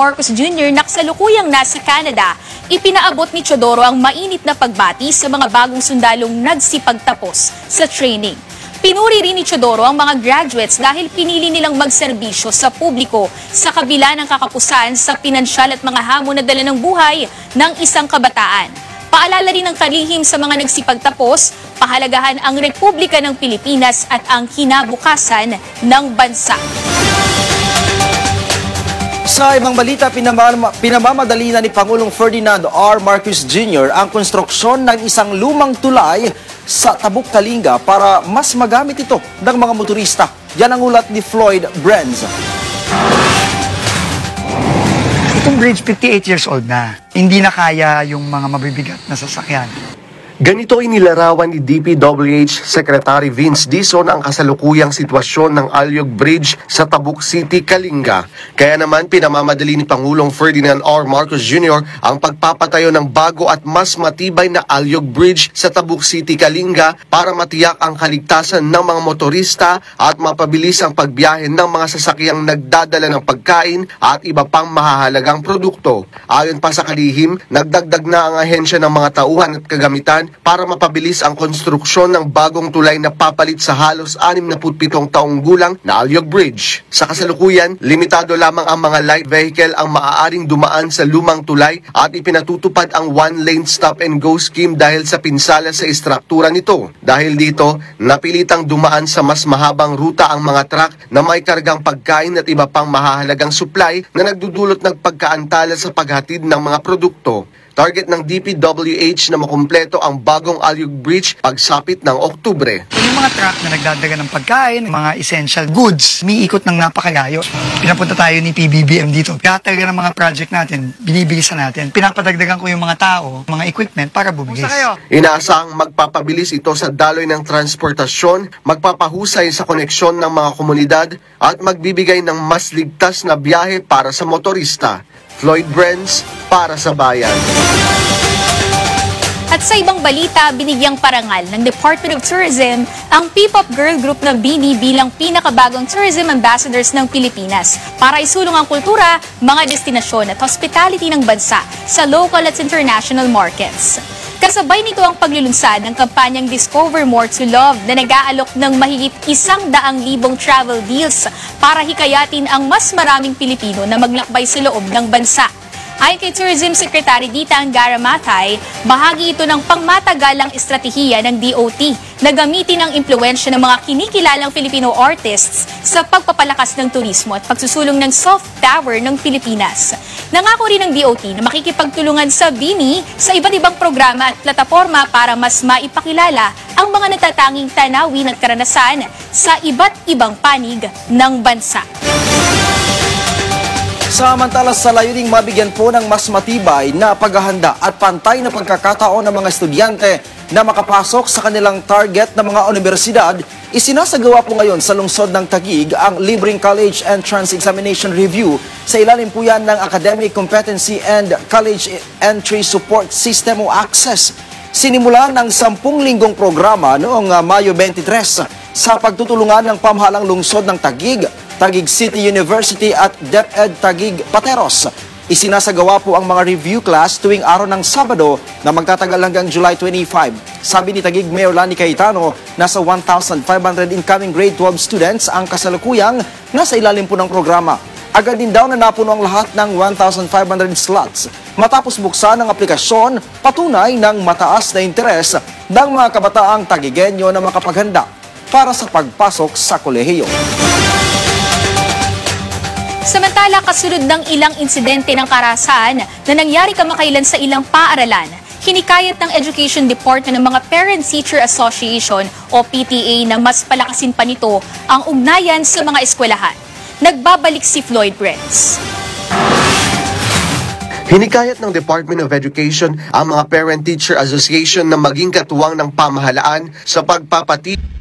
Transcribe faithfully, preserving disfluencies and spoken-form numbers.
Marcos Junior na kasalukuyang nasa Canada, ipinaabot ni Teodoro ang mainit na pagbati sa mga bagong sundalong nagsipagtapos sa training. Pinuri rin ni Teodoro ang mga graduates dahil pinili nilang magserbisyo sa publiko sa kabila ng kakapusan sa pinansyal at mga hamon na dala ng buhay ng isang kabataan. Paalala rin ng kalihim sa mga nagsipagtapos, pahalagahan ang Republika ng Pilipinas at ang kinabukasan ng bansa. Sa ibang balita, pinamam pinamamadali na ni Pangulong Ferdinand R. Marcos Junior ang konstruksyon ng isang lumang tulay sa Tabuk, Kalinga para mas magamit ito ng mga motorista. Yan ang ulat ni Floyd Brenz. Itong bridge, fifty-eight years old na. Hindi na kaya yung mga mabibigat na sasakyan. Ganito inilarawan ni D P W H Secretary Vince Dizon ang kasalukuyang sitwasyon ng Alyog Bridge sa Tabuk City, Kalinga. Kaya naman pinamamadali ni Pangulong Ferdinand R. Marcos Junior ang pagpapatayo ng bago at mas matibay na Alyog Bridge sa Tabuk City, Kalinga para matiyak ang kaligtasan ng mga motorista at mapabilis ang pagbiyahe ng mga sasakyang nagdadala ng pagkain at iba pang mahahalagang produkto. Ayon pa sa kalihim, nagdagdag na ang ahensya ng mga tauhan at kagamitan para mapabilis ang konstruksyon ng bagong tulay na papalit sa halos anim na pitong taong gulang na Alyog Bridge. Sa kasalukuyan, limitado lamang ang mga light vehicle ang maaaring dumaan sa lumang tulay at ipinatutupad ang one-lane stop-and-go scheme dahil sa pinsala sa istruktura nito. Dahil dito, napilitang dumaan sa mas mahabang ruta ang mga truck na may kargang pagkain at iba pang mahahalagang supply na nagdudulot ng pagkaantala sa paghatid ng mga produkto. Target ng D P W H na makumpleto ang bagong Alyog Bridge pagsapit ng Oktubre. Yung mga truck na nagdadaga ng pagkain, mga essential goods, umiikot ng napakalayo. Pinapunta tayo ni P B B M dito. Katalaga ng mga project natin, binibilisan natin. Pinapadagdagan ko yung mga tao, mga equipment para bumilis. Inaasahang magpapabilis ito sa daloy ng transportasyon, magpapahusay sa koneksyon ng mga komunidad at magbibigay ng mas ligtas na biyahe para sa motorista. Floyd Brenz para sa Bayan. At sa ibang balita, binigyang parangal ng Department of Tourism ang P-pop girl group na BINI bilang pinakabagong tourism ambassadors ng Pilipinas para isulong ang kultura, mga destinasyon at hospitality ng bansa sa local at international markets. Kasabay nito ang paglulunsad ng kampanyang Discover More to Love na nag-aalok ng mahigit isang daang libong travel deals para hikayatin ang mas maraming Pilipino na maglakbay sa loob ng bansa. Ayon kay Tourism Secretary Dita Angara Matay, bahagi ito ng pangmatagalang estratehiya ng D O T na gamitin ang impluwensya ng mga kinikilalang Filipino artists sa pagpapalakas ng turismo at pagsusulong ng soft power ng Pilipinas. Nangako rin ng D O T na makikipagtulungan sa BINI sa iba't ibang programa at plataforma para mas maipakilala ang mga natatanging tanawin at karanasan sa iba't ibang panig ng bansa. Samantala sa layuning mabigyan po ng mas matibay na paghahanda at pantay na pagkakataon ng mga estudyante na makapasok sa kanilang target na mga universidad, isinasagawa po ngayon sa lungsod ng Taguig ang libreng College Entrance Examination Review sa ilalim po yan ng Academic Competency and College Entry Support System o ACCESS. Sinimulan ng sampung linggong programa noong uh, Mayo twenty-three sa pagtutulungan ng pamahalang lungsod ng Taguig, Taguig City University at DepEd Taguig Pateros. Isinasagawa po ang mga review class tuwing araw ng Sabado na magtatagal hanggang July twenty-five. Sabi ni Taguig Mayor Lani Cayetano, nasa one thousand five hundred incoming grade twelve students ang kasalukuyang nasa ilalim po ng programa. Agad din daw na napuno ang lahat ng one thousand five hundred slots. Matapos buksan ang aplikasyon, patunay ng mataas na interes ng mga kabataang Taguigenyo na makapaghanda para sa pagpasok sa kolehiyo. Samantala, kasunod ng ilang insidente ng karahasan na nangyari kamakailan sa ilang paaralan, hinikayat ng Education Department ng mga Parent-Teacher Association o P T A na mas palakasin pa nito ang ugnayan sa mga eskwelahan. Nagbabalik si Floyd Brenz. Hinikayat ng Department of Education ang mga Parent-Teacher Association na maging katuwang ng pamahalaan sa pagpapatid